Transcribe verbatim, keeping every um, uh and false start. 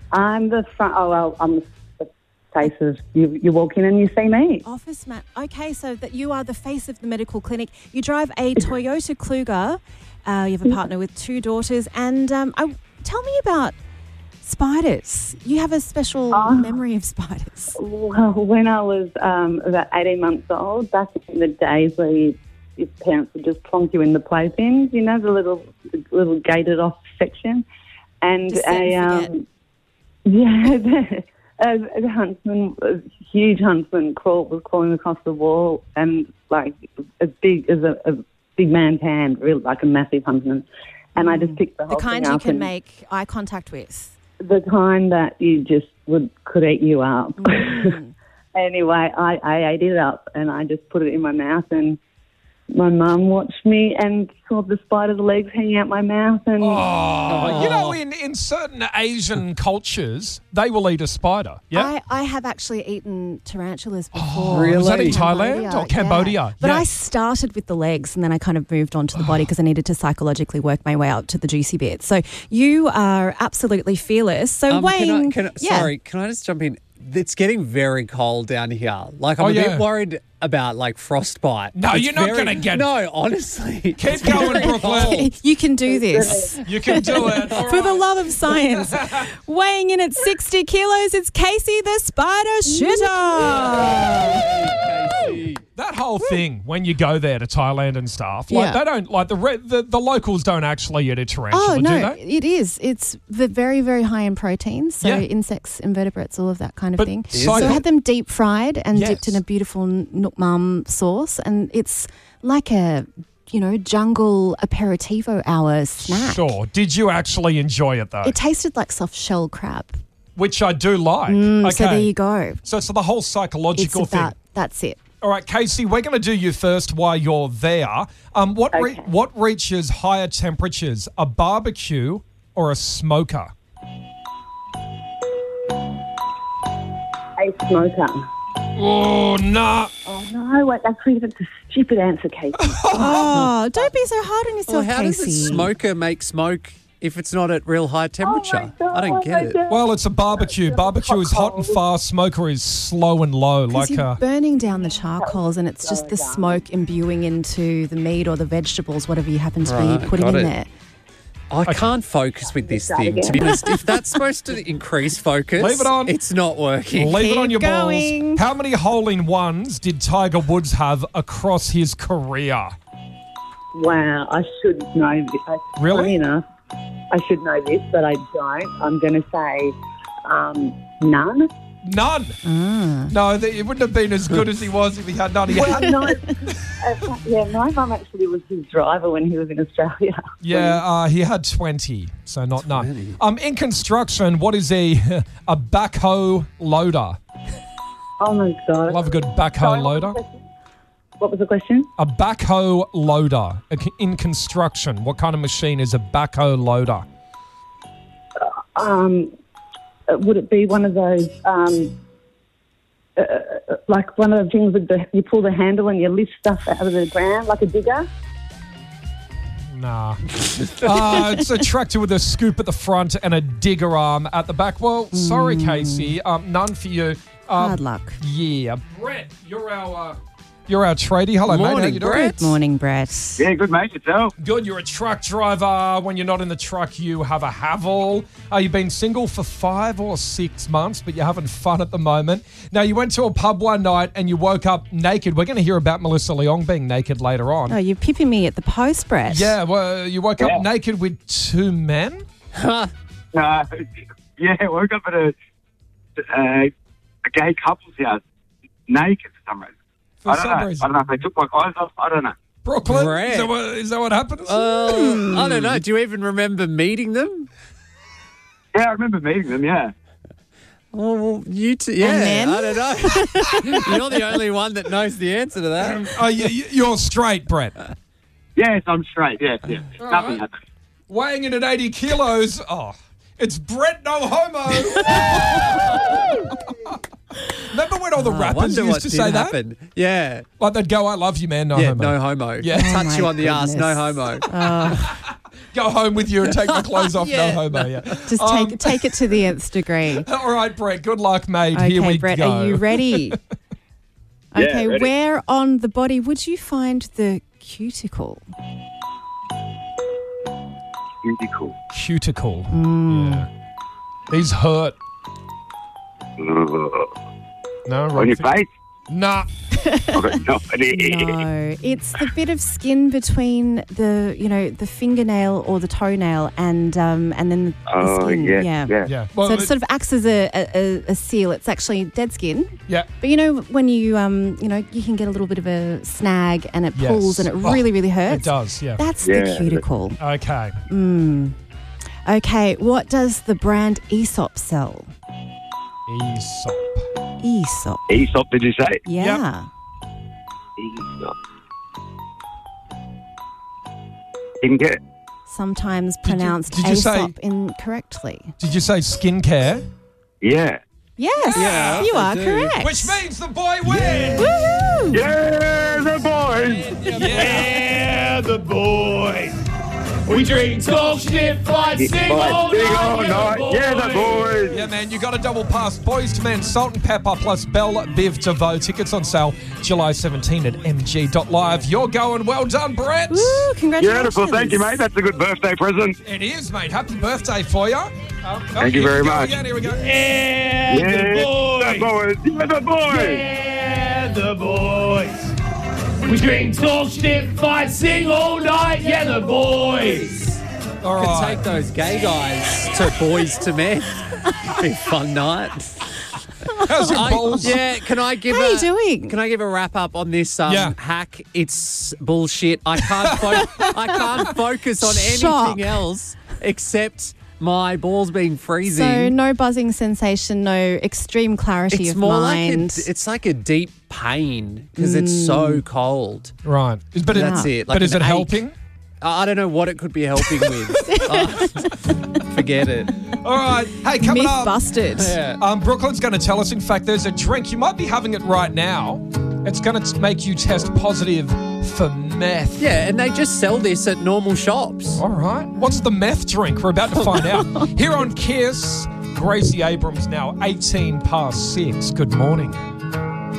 I'm the front. Oh well, I'm the face of you. You walk in and you see me. Office man. Okay, so that you are the face of the medical clinic. You drive a Toyota Kluger. Uh, you have a partner with two daughters, and um, I, tell me about spiders. You have a special Oh. memory of spiders. Well, when I was um, about eighteen months old, back in the days where you, your parents would just plonk you in the playpens, you know, the little the little gated off section, and Just set a and forget. um, yeah, the, a, a huntsman, a huge huntsman, crawl was crawling across the wall, and like as big as a, a big man's hand, really like a massive huntsman, and I just picked the The whole kind thing you up can and make eye contact with. the kind that you just would could eat you up. Mm. Anyway, I, I ate it up and I just put it in my mouth, and my mum watched me and saw the spider's legs hanging out my mouth. And Oh, you know, in, in certain Asian cultures, they will eat a spider. Yeah. I, I have actually eaten tarantulas before. Oh, really? Was that in Thailand Cambodia, or Cambodia? Yeah. But Yeah. I started with the legs and then I kind of moved on to the body because I needed to psychologically work my way up to the juicy bits. So you are absolutely fearless. So Um, Wayne, can I, can I, yeah. Sorry, can I just jump in? It's getting very cold down here. Like, I'm Oh, a yeah. bit worried about, like, frostbite. No, It's you're not very- gonna get- No, honestly. Keep It's going, very Brooklyn. cold. You can do this. You can do it. All For the right. love of science. Weighing in at sixty kilos, it's Casey the Spider Shitter. That whole thing when you go there to Thailand and stuff, like Yeah. they don't like the, re- the the locals don't actually eat a tarantula, Oh, do no, they? it is. It's the very, very high in proteins, so Yeah. insects, invertebrates, all of that kind of But thing. Is So I it? had them deep fried and Yes. dipped in a beautiful Nook Mum sauce, and it's like a, you know, jungle aperitivo hour snack. Sure. Did you actually enjoy it though? It tasted like soft shell crab. Which I do like. Mm, okay. So there you go. So it's the whole It's psychological about, thing. that's it. All right, Casey, we're going to do you first while you're there. Um, what re- Okay. what reaches higher temperatures, a barbecue or a smoker? a smoker. Oh, nah. Oh no, wait, that's really that's a stupid answer, Kate. Oh, don't be so hard on Well, yourself, how does Casey. a smoker make smoke if it's not at real high temperature? Oh my I don't God, get it. God. Well, it's a barbecue. Barbecue is hot and fast. Smoker is slow and low, Because like you're a. burning down the charcoals and it's just the smoke imbuing into the meat or the vegetables, whatever you happen to Right, be putting got in it. there. I can't focus with this Start thing. To again. be honest, if that's supposed to increase focus, Leave it on. it's not working. Leave it on Keep your going. balls. How many hole in ones did Tiger Woods have across his career? Wow, I should know this. I, Really? Funny enough, I should know this, but I don't. I'm going to say um, none. None. Ah. No, th- it wouldn't have been as good as he was if he had none. He Well, had, no, uh, yeah, my mum actually was his driver when he was in Australia. yeah, uh, he had twenty, so not none. twenty. Um, in construction, what is a a backhoe loader? Oh my God. Love a good backhoe Sorry, loader. What was the question? A backhoe loader A c- in construction. What kind of machine is a backhoe loader? Um, uh, would it be one of those, um, uh, uh, like one of the things with the, you pull the handle and you lift stuff out of the ground, like a digger? Nah. uh, it's a tractor with a scoop at the front and a digger arm at the back. Well, sorry, Casey. Um, none for you. Um, Hard luck. Yeah. Brett, you're our uh, you're our tradie. Hello, mate. How Morning, you doing? Brett. Good morning, Brett. Yeah, good mate, yourself. Good. You're a truck driver. When you're not in the truck, you have a Havel. Uh, you've been single for five or six months, but you're having fun at the moment. Now, you went to a pub one night and you woke up naked. We're going to hear about Melissa Leong being naked later on. Oh, you're pipping me at the post, Brett. Yeah, well, you woke Yeah. up naked with two men? Uh, yeah, woke up at a, uh, a gay couple's house, naked for some reason. For I don't some know. reason. I don't know if they took my clothes off. I don't know. Brooklyn? Brett. Is that, what, is that what happens? Uh, I don't know. Do you even remember meeting them? Yeah, I remember meeting them, yeah. Oh, well, you two, yeah. then? I don't know. You're the only one that knows the answer to that. Oh, you, you- you're straight, Brett. Yes, I'm straight, yes, yes. All Nothing right. happened. Weighing in at eighty kilos. Oh, it's Brett No Homo. Remember when all the I rappers wonder used what to did say that? happen. Yeah. Like they'd go, I love you, man, no yeah, homo. no homo. Yeah. Touch Oh, you my on the ass, no goodness. homo. go home with you and take my clothes off. Yeah. No homo. Yeah. Just Um, take take it to the nth degree. All right, Brett. Good luck, mate. Okay, Here we Brett, go. are you ready? Okay, ready. where on the body would you find the cuticle? Cuticle. Cuticle. Mm. Yeah. These hurt. Ugh. No, On wrong your thing. face? Nah. I've got no idea. No, it's the bit of skin between the, you know, the fingernail or the toenail and um and then the Oh, skin. yeah, yeah. yeah. Yeah. So Well, it sort of acts as a, a, a seal. It's actually dead skin. yeah. But you know when you um you know you can get a little bit of a snag and it Yes. pulls and it Oh, really really hurts. It does. Yeah. That's Yeah, the cuticle. Okay. Mm. Okay, what does the brand Aesop sell? Aesop. Aesop. Aesop, did you say? Yeah. Aesop. Didn't get it. Sometimes Did you- pronounced did you say- Aesop incorrectly. Did you say skincare? Yeah. Yes, Yeah, you I are do. correct. Which means the boy wins. Woohoo! Yeah, the boys. Yeah, the boys. We drink, talk, shit, fight, sing all Sing night. all night. Yeah, the boys. Yeah, man, you got a double pass. Boys to Men, Salt and Pepper plus Bell Biv DeVoe. Tickets on sale July seventeenth at m g dot live. You're going. Well done, Brett. Woo, congratulations. Beautiful. Thank you, mate. That's a good birthday present. It is, mate. Happy birthday for you. Um, oh, Thank you here very we go much. Again. Here we go. Yeah, Yeah, the the boys. boys. Yeah, the boys. Yeah, the boys. We drink, talk, shit, fight, sing all night. Yeah, the boys. All Could right. take those gay guys to Boys to Men. Be a fun night. How's your I- balls? yeah, can I give How a are you doing? Can I give a wrap up on this um, Yeah. hack? It's bullshit. I can't fo- I can't focus on Shock. anything else except my balls being freezing. So no buzzing sensation, no extreme clarity it's of more mind. like a, it's like a deep pain because it's so cold. Right. But That's it, it. Like but is an it ache. helping? I I don't know what it could be helping with. Uh, forget it. All right. Hey, coming Myth up. busted. Yeah. Um, Brooklyn's going to tell us. In fact, there's a drink. You might be having it right now. It's going to make you test positive for meth. Yeah, and they just sell this at normal shops. All right. What's the meth drink? We're about to find out. Here on Kiss, Gracie Abrams now eighteen past six. Good morning.